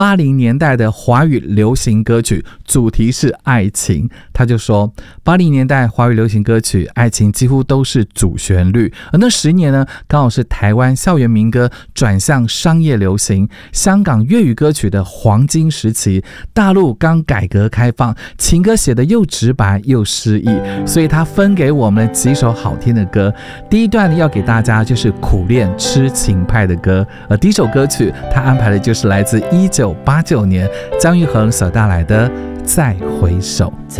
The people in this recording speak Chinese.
80年代的华语流行歌曲主题是爱情，他就说80年代华语流行歌曲爱情几乎都是主旋律，而那10年呢，刚好是台湾校园民歌转向商业流行，香港粤语歌曲的黄金时期，大陆刚改革开放，情歌写得又直白又诗意，所以他分给我们几首好听的歌。第一段要给大家就是苦恋痴情派的歌，而第一首歌曲他安排的就是来自1989年姜育恒所带来的再回首。 再